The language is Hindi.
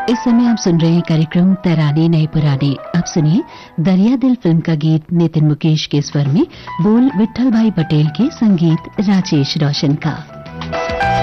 इस समय आप सुन रहे हैं कार्यक्रम तराने नए पुराने। अब सुनिए दरिया दिल फिल्म का गीत नितिन मुकेश के स्वर में, बोल विट्ठल भाई पटेल के, संगीत राजेश रोशन का।